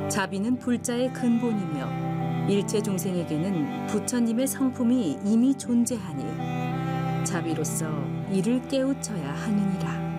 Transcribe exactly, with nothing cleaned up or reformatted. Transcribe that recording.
자비는 불자의 근본이며 일체 중생에게는 부처님의 성품이 이미 존재하니 자비로서 이를 깨우쳐야 하느니라.